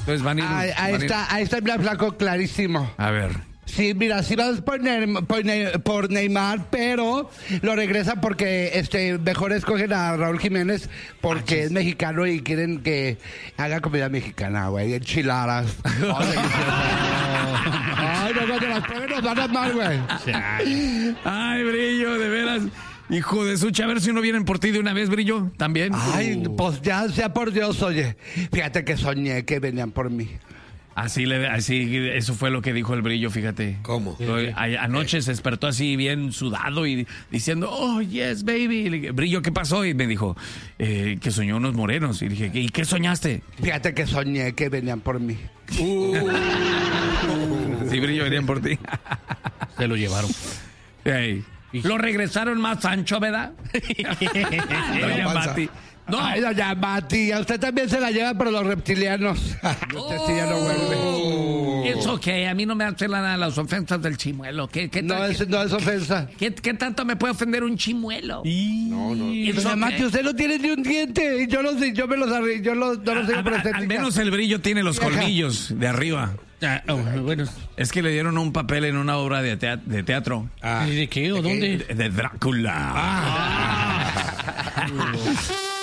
Entonces van a ir... Ahí está el flaco clarísimo. A ver. Sí, mira, sí vas por Neymar, pero lo regresan porque mejor escogen a Raúl Jiménez porque es mexicano y quieren que haga comida mexicana, güey, enchiladas. Ay, no, cuando las prueben nos van a mal, güey. Ay, Brillo, de veras. Hijo de sucha, a ver si no vienen por ti de una vez, Brillo, también. Ay, pues ya sea por Dios, oye. Fíjate que soñé que venían por mí. Así, eso fue lo que dijo el Brillo, fíjate. ¿Cómo? Anoche se despertó así bien sudado y diciendo, oh, yes, baby. Y le dije, Brillo, ¿qué pasó? Y me dijo, que soñó unos morenos. Y dije, ¿y qué soñaste? Fíjate que soñé que venían por mí. Sí, Brillo, venían por ti. Se lo llevaron. Hey. Lo regresaron más ancho, ¿verdad? Doña Mati. No. Ay, doña Mati, a usted también se la lleva, pero los reptilianos. Usted sí ya no vuelve. Es ok, a mí no me hacen las ofensas del chimuelo. No es ofensa. ¿Qué tanto me puede ofender un chimuelo? No. Doña Mati, usted no tiene ni un diente. Y yo no los sigo por estética. Al menos el Brillo tiene los colmillos de arriba. Bueno. Es que le dieron un papel en una obra de teatro. ¿Y de qué o dónde? De Drácula.